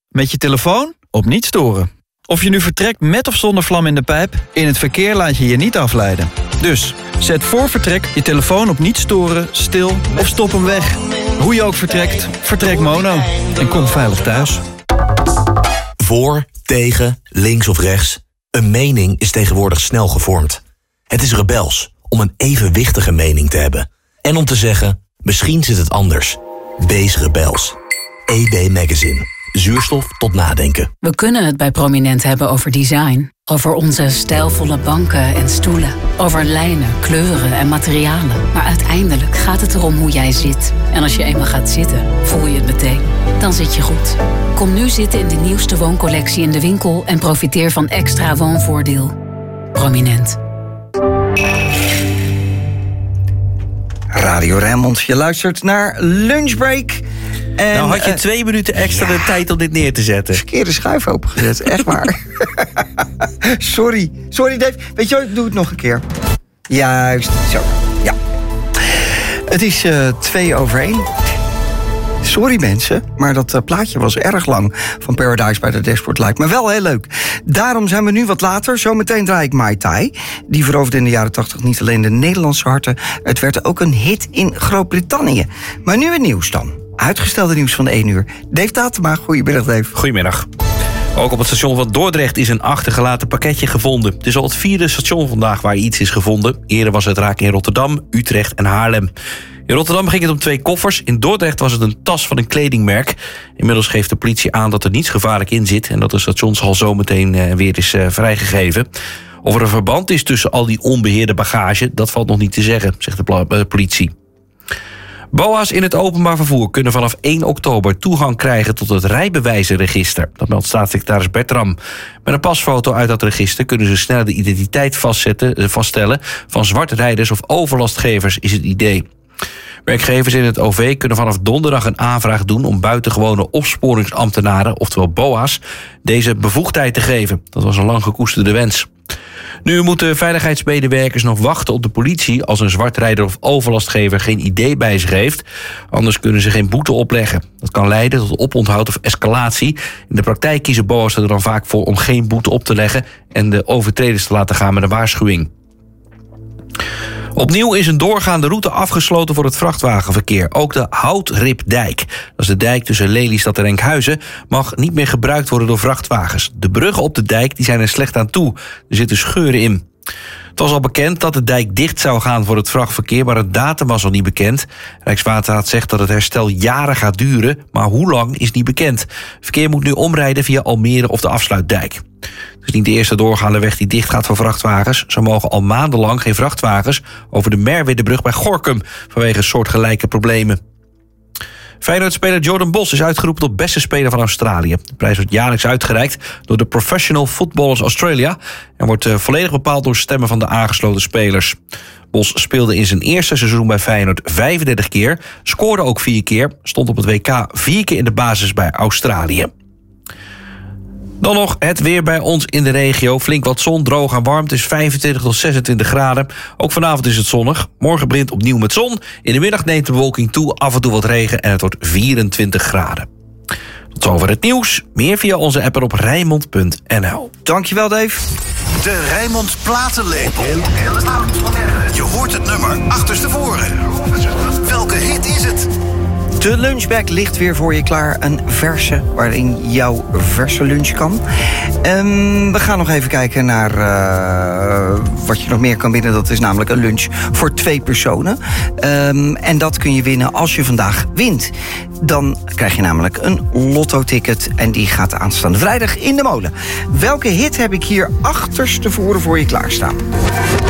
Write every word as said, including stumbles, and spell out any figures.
Met je telefoon op niet storen. Of je nu vertrekt met of zonder vlam in de pijp, in het verkeer laat je je niet afleiden. Dus, zet voor vertrek je telefoon op niet storen, stil of stop hem weg. Hoe je ook vertrekt, vertrek mono. En kom veilig thuis. Voor, tegen, links of rechts. Een mening is tegenwoordig snel gevormd. Het is rebels om een evenwichtige mening te hebben. En om te zeggen, misschien zit het anders. Wees rebels. E B Magazine. Zuurstof tot nadenken. We kunnen het bij Prominent hebben over design. Over onze stijlvolle banken en stoelen. Over lijnen, kleuren en materialen. Maar uiteindelijk gaat het erom hoe jij zit. En als je eenmaal gaat zitten, voel je het meteen. Dan zit je goed. Kom nu zitten in de nieuwste wooncollectie in de winkel... en profiteer van extra woonvoordeel. Prominent. Radio Rijnmond, je luistert naar Lunchbreak. En, nou had je uh, twee minuten extra ja, de tijd om dit neer te zetten. Verkeerde schuif opengezet, echt waar. Sorry, sorry Dave. Weet je wat, ik doe het nog een keer. Juist, zo, ja. Het is uh, twee over één. Sorry mensen, maar dat uh, plaatje was erg lang van Paradise by the Dashboard Light. Maar wel heel leuk. Daarom zijn we nu wat later. Zometeen draai ik Mai Tai. Die veroverde in de jaren tachtig niet alleen de Nederlandse harten. Het werd ook een hit in Groot-Brittannië. Maar nu het nieuws dan. Uitgestelde nieuws van één uur. Dave Tatema, goedemiddag Dave. Goedemiddag. Ook op het station van Dordrecht is een achtergelaten pakketje gevonden. Het is al het vierde station vandaag waar iets is gevonden. Eerder was het raak in Rotterdam, Utrecht en Haarlem. In Rotterdam ging het om twee koffers. In Dordrecht was het een tas van een kledingmerk. Inmiddels geeft de politie aan dat er niets gevaarlijk in zit... en dat de stationshal zometeen weer is uh, vrijgegeven. Of er een verband is tussen al die onbeheerde bagage... dat valt nog niet te zeggen, zegt de pla- uh, politie. B O A's in het openbaar vervoer kunnen vanaf één oktober toegang krijgen tot het rijbewijzenregister. Dat meldt staatssecretaris Bertram. Met een pasfoto uit dat register kunnen ze sneller de identiteit vastzetten, vaststellen van zwartrijders of overlastgevers, is het idee. Werkgevers in het O V kunnen vanaf donderdag een aanvraag doen om buitengewone opsporingsambtenaren, oftewel B O A's, deze bevoegdheid te geven. Dat was een lang gekoesterde wens. Nu moeten veiligheidsmedewerkers nog wachten op de politie als een zwartrijder of overlastgever geen idee bij zich heeft. Anders kunnen ze geen boete opleggen. Dat kan leiden tot oponthoud of escalatie. In de praktijk kiezen B O A's er dan vaak voor om geen boete op te leggen en de overtreders te laten gaan met een waarschuwing. Opnieuw is een doorgaande route afgesloten voor het vrachtwagenverkeer. Ook de Houtripdijk, dat is de dijk tussen Lelystad en Enkhuizen, mag niet meer gebruikt worden door vrachtwagens. De bruggen op de dijk die zijn er slecht aan toe. Er zitten scheuren in. Het was al bekend dat de dijk dicht zou gaan voor het vrachtverkeer, maar het datum was al niet bekend. Rijkswaterstaat zegt dat het herstel jaren gaat duren, maar hoe lang is niet bekend. Het verkeer moet nu omrijden via Almere of de Afsluitdijk. Het is niet de eerste doorgaande weg die dicht gaat voor vrachtwagens. Zo mogen al maandenlang geen vrachtwagens over de Merwedebrug bij Gorinchem vanwege soortgelijke problemen. Feyenoord-speler Jordan Bos is uitgeroepen tot beste speler van Australië. De prijs wordt jaarlijks uitgereikt door de Professional Footballers Australia en wordt uh, volledig bepaald door stemmen van de aangesloten spelers. Bos speelde in zijn eerste seizoen bij Feyenoord vijfendertig keer, scoorde ook vier keer, stond op het W K vier keer in de basis bij Australië. Dan nog het weer bij ons in de regio. Flink wat zon, droog en warm. Het is vijfentwintig tot zesentwintig graden. Ook vanavond is het zonnig. Morgen begint opnieuw met zon. In de middag neemt de bewolking toe, af en toe wat regen en het wordt vierentwintig graden. Tot zover het nieuws. Meer via onze app en op Rijnmond punt n l. Dankjewel Dave. De Rijnmond Platenlepel. Je hoort het nummer achterstevoren. Welke hit is het? De lunchbag ligt weer voor je klaar. Een verse waarin jouw verse lunch kan. Um, we gaan nog even kijken naar uh, wat je nog meer kan winnen. Dat is namelijk een lunch voor twee personen. Um, en dat kun je winnen als je vandaag wint. Dan krijg je namelijk een lotto-ticket. En die gaat aanstaande vrijdag in de molen. Welke hit heb ik hier achterstevoren voor je klaarstaan?